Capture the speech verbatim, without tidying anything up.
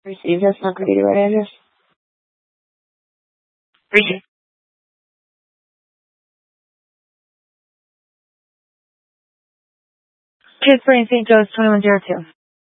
Received. That's not going to be the right address. Received. Kids Brain Saint Joe's twenty-one oh two.